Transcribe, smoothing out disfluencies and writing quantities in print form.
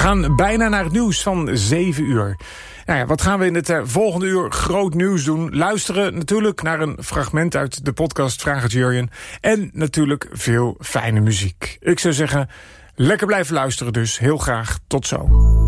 gaan bijna naar het nieuws van 7 uur. Nou ja, wat gaan we in het volgende uur groot nieuws doen? Luisteren natuurlijk naar een fragment uit de podcast Vraag het Jurjen. En natuurlijk veel fijne muziek. Ik zou zeggen, lekker blijven luisteren dus. Heel graag. Tot zo.